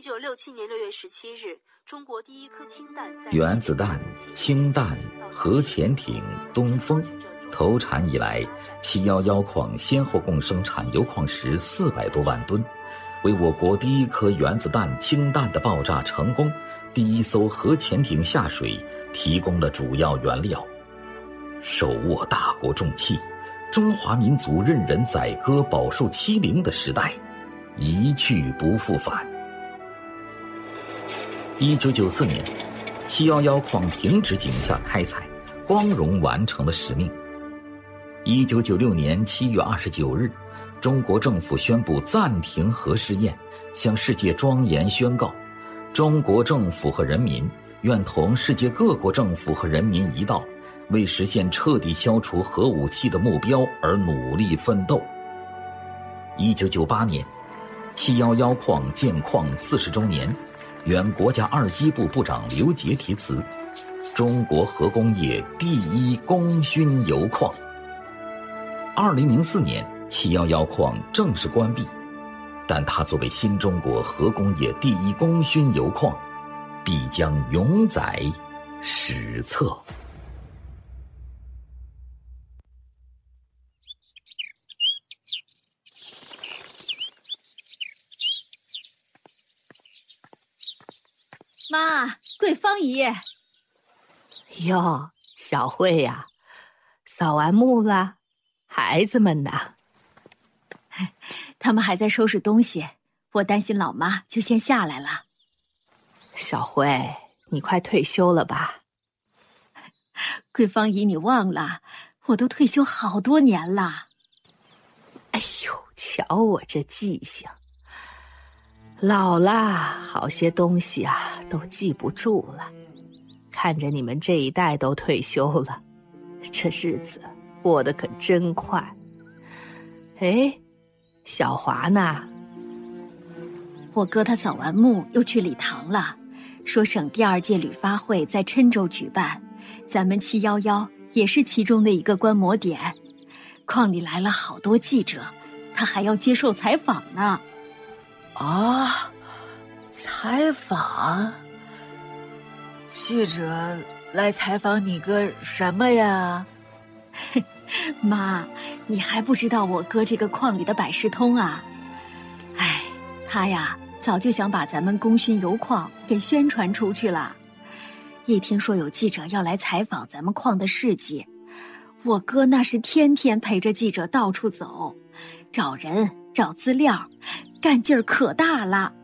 1967年6月17日，中国第一颗氢弹在原子弹、氢弹、核潜艇、东风，投产以来，711矿先后共生产铀矿石400多万吨，为我国第一颗原子弹、氢弹的爆炸成功、第一艘核潜艇下水提供了主要原料。手握大国重器，中华民族任人宰割、饱受欺凌的时代一去不复返。1994年，711矿停止井下开采，光荣完成了使命。1996年7月29日，中国政府宣布暂停核试验，向世界庄严宣告：中国政府和人民愿同世界各国政府和人民一道，为实现彻底消除核武器的目标而努力奋斗。1998年，711矿建矿40周年，原国家二机部部长刘杰题词：中国核工业第一功勋铀矿。2004年，711矿正式关闭，但它作为新中国核工业第一功勋铀矿，必将永载史册。 妈，桂芳姨。 哟，小慧呀，扫完墓了？孩子们呢？ 他们还在收拾东西，我担心老妈，就先下来了。 小慧，你快退休了吧？ 桂芳姨，你忘了，我都退休好多年了。 哎呦，瞧我这记性，老啦，好些东西啊都记不住了。看着你们这一代都退休了，这日子过得可真快。哎，小华呢？ 我哥他扫完墓又去礼堂了，说省第2届旅发会在郴州举办，咱们711也是其中的一个观摩点。矿里来了好多记者，他还要接受采访呢。 啊，采访？记者来采访你哥什么呀？ 妈，你还不知道我哥这个矿里的百事通啊？哎，他呀早就想把咱们功勋铀矿给宣传出去了。一听说有记者要来采访咱们矿的事迹，我哥那是天天陪着记者到处走，找人找资料，干劲儿可大了。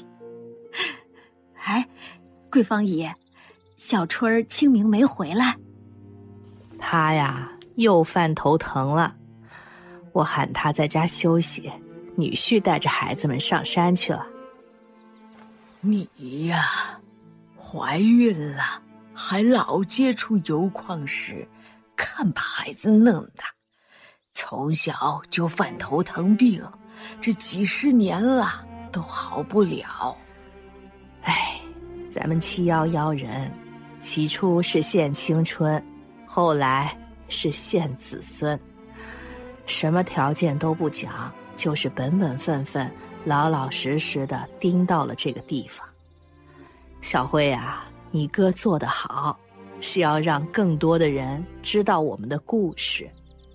哎，桂芳姨，小春儿清明没回来？ 他呀又犯头疼了，我喊他在家休息，女婿带着孩子们上山去了。 你呀，怀孕了，还老接触铀矿石，看把孩子弄的，从小就犯头疼病，这几10年了都好不了。 哎，咱们711人，起初是献青春，后来是献子孙，什么条件都不讲，就是本本分分、老老实实的盯到了这个地方。小慧啊，你哥做得好，是要让更多的人知道我们的故事。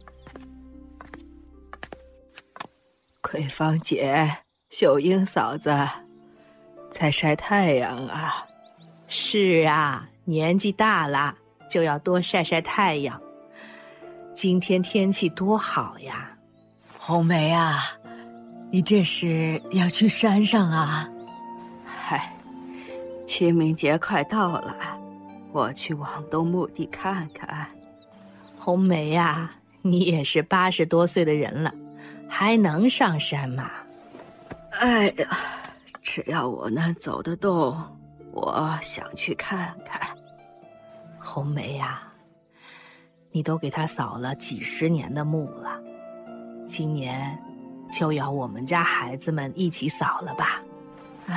桂芳姐，秀英嫂子，在晒太阳啊？ 是啊，年纪大了，就要多晒晒太阳。今天天气多好呀！ 红梅啊，你这是要去山上啊？ 嗨，清明节快到了，我去往东墓地看看。 红梅呀，你也是80多岁的人了，还能上山吗？ 哎呀，只要我能走得动，我想去看看。 红梅呀，你都给他扫了几10年的墓了，今年就要我们家孩子们一起扫了吧。